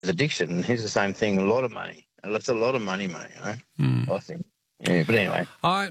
addiction. And here's the same thing, a lot of money. And that's a lot of money, mate, I think. Yeah, but anyway.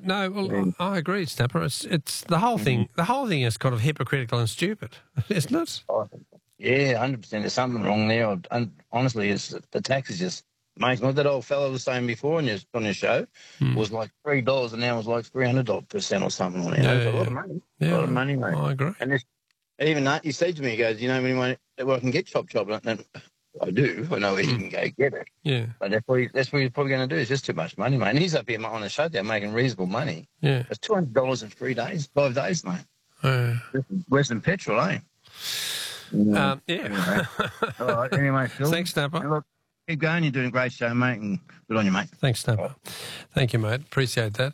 I agree, Snapper. It's the whole thing. The whole thing is kind of hypocritical and stupid, isn't it? Yeah, 100%. There's something wrong there. And honestly, the tax is just amazing. What that old fellow was saying before on your show was like $3, and now it's like $300% or something. It's a lot of money. Yeah, a lot of money, mate. I agree. And even that, he said to me, he goes, anyone where I can get chop. And I do. I know where he can go get it. Yeah. But that's what he's probably going to do. It's just too much money, mate. And he's up here on the show there making reasonable money. Yeah. It's $200 in 3 days, 5 days, mate. Worse than petrol, eh? Yeah. Anyway. All right. Anyway, Phil. Thanks, Snapper. Look, keep going. You're doing a great show, mate, and good on you, mate. Thanks, Snapper. Right. Thank you, mate. Appreciate that.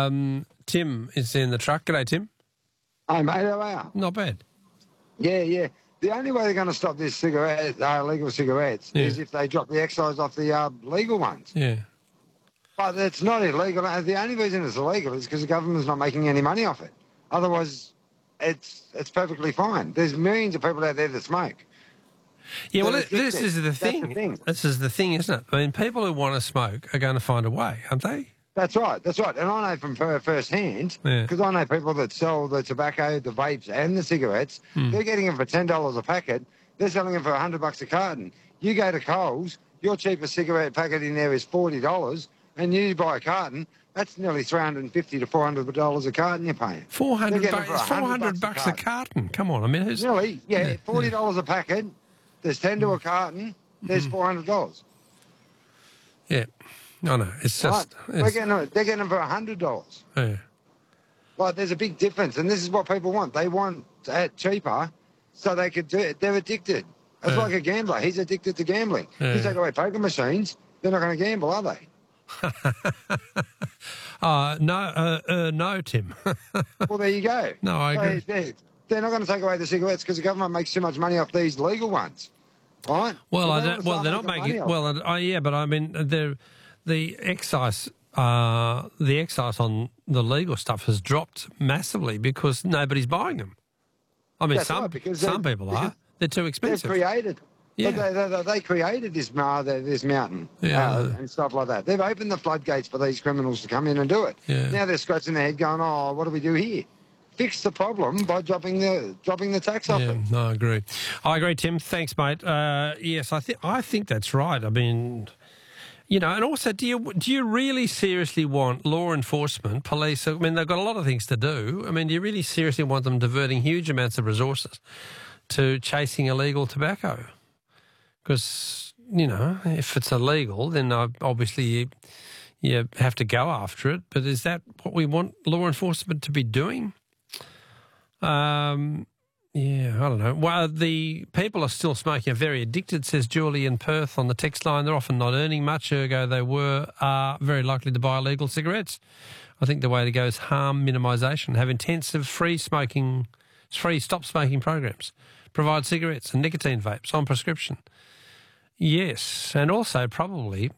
Tim is in the truck. G'day, Tim. Hey, mate. How are you? Not bad. Yeah. The only way they're going to stop this illegal cigarettes is if they drop the excise off the legal ones. Yeah. But it's not illegal. The only reason it's illegal is because the government's not making any money off it. Otherwise, it's perfectly fine. There's millions of people out there that smoke. Yeah, well, this is the thing. This is the thing, isn't it? I mean, people who want to smoke are going to find a way, aren't they? That's right. And I know from first hand, because I know people that sell the tobacco, the vapes and the cigarettes, they're getting them for $10 a packet. They're selling them for $100 a carton. You go to Coles, your cheapest cigarette packet in there is $40, and you buy a carton, that's nearly $350 to $400 a carton you're paying. $400 a carton. Come on, I mean, nearly, $40 a packet. There's 10 to a carton. There's $400. Yeah. No, it's just... They're getting them for $100. Yeah. Like, there's a big difference, and this is what people want. They want it cheaper so they could do it. They're addicted. It's like a gambler. He's addicted to gambling. You take away poker machines, they're not going to gamble, are they? No, Tim. Well, there you go. No, I agree. They're not going to take away the cigarettes because the government makes too much money off these legal ones, right? Well, they're not making... Well, yeah, but I mean, the excise on the legal stuff has dropped massively because nobody's buying them. I mean, some people are. They're too expensive. They're created. Yeah. They created this mountain and stuff like that. They've opened the floodgates for these criminals to come in and do it. Yeah. Now they're scratching their head going, oh, what do we do here? Fix the problem by dropping the tax off them. No, I agree, Tim. Thanks, mate. Yes, I think that's right. I mean... and also, do you really seriously want law enforcement, police? I mean, they've got a lot of things to do. I mean, do you really seriously want them diverting huge amounts of resources to chasing illegal tobacco? Because, if it's illegal, then obviously you have to go after it. But is that what we want law enforcement to be doing? Yeah, I don't know. Well, the people are still smoking, are very addicted, says Julie in Perth on the text line. They're often not earning much, ergo they are very likely to buy illegal cigarettes. I think the way to go is harm minimisation. Have intensive free stop smoking programs. Provide cigarettes and nicotine vapes on prescription. Yes, and also probably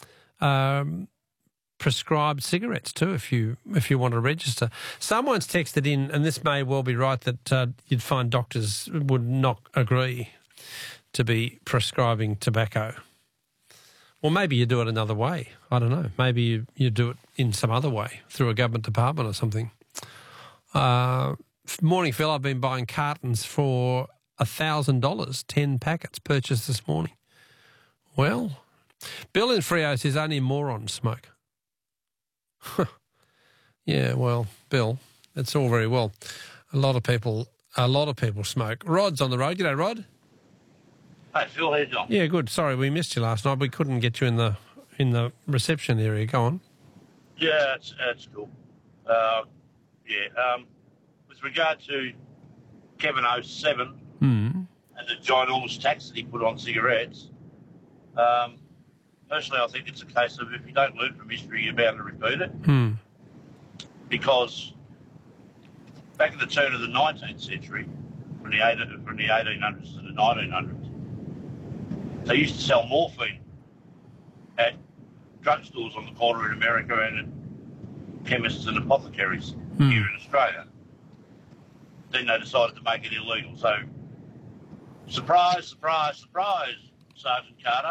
prescribed cigarettes too, if you want to register. Someone's texted in, and this may well be right, that you'd find doctors would not agree to be prescribing tobacco. Or maybe you do it another way. I don't know. Maybe you do it in some other way, through a government department or something. Morning, Phil. I've been buying cartons for $1,000, 10 packets purchased this morning. Well, Bill in Freo says only morons smoke. Yeah, well, Bill, that's all very well. A lot of people smoke. Rod's on the road. G'day, Rod. Hey, Phil, how you doing? Yeah, good. Sorry, we missed you last night. We couldn't get you in the reception area. Go on. Yeah, that's cool. With regard to Kevin 07 and the ginormous tax that he put on cigarettes, personally, I think it's a case of if you don't learn from history, you're bound to repeat it. Because back at the turn of the 19th century, from the 1800s to the 1900s, they used to sell morphine at drugstores on the corner in America and at chemists and apothecaries here in Australia. Then they decided to make it illegal. So, surprise, surprise, surprise, Sergeant Carter.